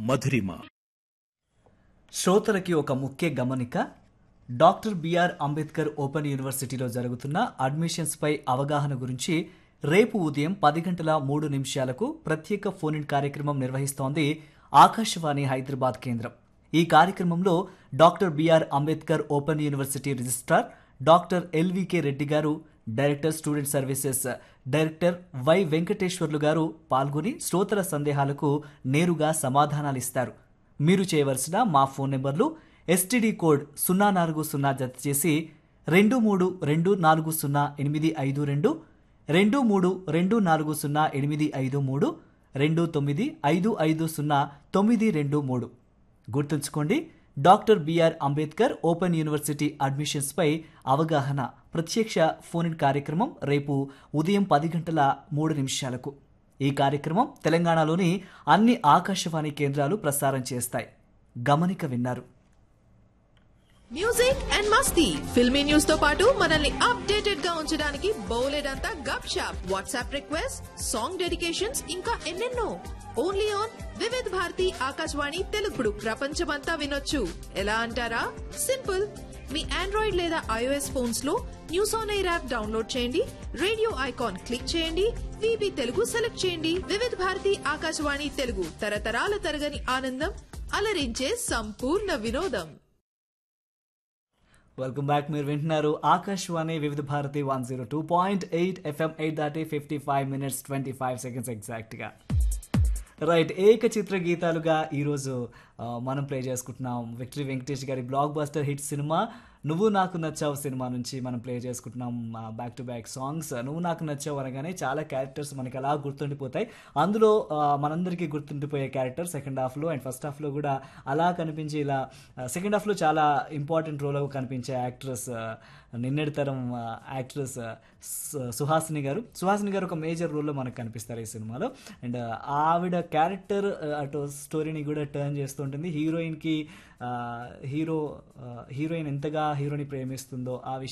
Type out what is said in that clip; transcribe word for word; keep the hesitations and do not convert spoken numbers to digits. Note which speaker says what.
Speaker 1: మధురిమ.
Speaker 2: శ్రోతలకి ఒక ముఖ్య గమనిక. డాక్టర్ బిఆర్ అంబేద్కర్ ఓపెన్ యూనివర్సిటీలో జరుగుతున్న అడ్మిషన్స్ పై అవగాహన గురించి రేపు ఉదయం పది గంటల మూడు నిమిషాలకు ప్రత్యేక ఫోన్ ఇన్ కార్యక్రమం నిర్వహిస్తోంది ఆకాశవాణి హైదరాబాద్ కేంద్రం. ఈ కార్యక్రమంలో doctor BR Ambedkar open university registrar doctor LVK Reddy గారు, director student services director why Venkateswarlu గారు పాల్గొని శ్రోతల సందేహాలకు నేరుగా సమాధానాలిస్తారు. మీరు చేయవలసిన మా ఫోన్ నెంబర్లు ఎస్టీడీ కోడ్ సున్నా నాలుగు సున్నా జత చేసి రెండు మూడు రెండు నాలుగు సున్నా ఎనిమిది ఐదు రెండు, రెండు మూడు రెండు నాలుగు సున్నా ఎనిమిది ఐదు మూడు, రెండు తొమ్మిది ఐదు ఐదు సున్నా తొమ్మిది రెండు మూడు. గుర్తుంచుకోండి, doctor BR Ambedkar open university admissions పై అవగాహన ప్రత్యక్ష ఫోన్ ఇన్ కార్యక్రమం రేపు ఉదయం పది గంటల మూడు నిమిషాలకు. ఈ కార్యక్రమం తెలంగాణలోని అన్ని ఆకాశవాణి కేంద్రాలు ప్రసారం చేస్తాయి. గమనిక విన్నారు.
Speaker 3: Music and Masti filmy news తో పాటు మనల్ని అప్డేటెడ్ గా ఉంచడానికి బౌలెడంతా గప్ shop, WhatsApp request, song dedications, ఇంకా ఎన్నెన్నో. Only on Vividh Bharati Akashvani తెలుగుడు. ప్రపంచమంతా వినొచ్చు. ఎలా అంటారా? సింపుల్. మీ ఆండ్రాయిడ్ లేదా ఐఓఎస్ ఫోన్స్ లో news on air app download చేయండి, రేడియో ఐకాన్ క్లిక్ చేయండి, విబి తెలుగు సెలెక్ట్ చేయండి. వివిధ భారతి ఆకాశవాణి తెలుగు, తరతరాల తరగని ఆనందం, అలరించే సంపూర్ణ వినోదం.
Speaker 2: Welcome back. మీరు వింటున్నారు ఆకాశవాణి వివిధ Bharati one zero two point eight FM. Eight దాటి fifty five minutes twenty five seconds ఎగ్జాక్ట్గా. రైట్, ఏక చిత్ర గీతాలుగా ఈరోజు మనం ప్లే చేసుకుంటున్నాం విక్టరీ వెంకటేష్ గారి బ్లాక్ బస్టర్ హిట్ సినిమా నువ్వు నాకు నచ్చావు సినిమా నుంచి మనం ప్లే చేసుకుంటున్నాం బ్యాక్ టు బ్యాక్ సాంగ్స్. నువ్వు నాకు నచ్చావు అనగానే చాలా క్యారెక్టర్స్ మనకి అలా గుర్తుండిపోతాయి. అందులో మనందరికీ గుర్తుండిపోయే క్యారెక్టర్ సెకండ్ హాఫ్లో అండ్ ఫస్ట్ హాఫ్లో కూడా అలా కనిపించి, ఇలా సెకండ్ హాఫ్లో చాలా ఇంపార్టెంట్ రోల్ కనిపించే యాక్ట్రెస్ నిన్నటి తరం యాక్ట్రెస్ సుహాసిని గారు. సుహాసిని గారు ఒక మేజర్ రోల్లో మనకు కనిపిస్తారు ఈ సినిమాలో. అండ్ ఆవిడ క్యారెక్టర్ అటు స్టోరీని కూడా టర్న్ చేస్తూ ఉంటుంది. హీరోయిన్కి హీరో హీరోయిన్ ఎంతగా హీరోని ప్రేమిస్తుందో ఆ విషయం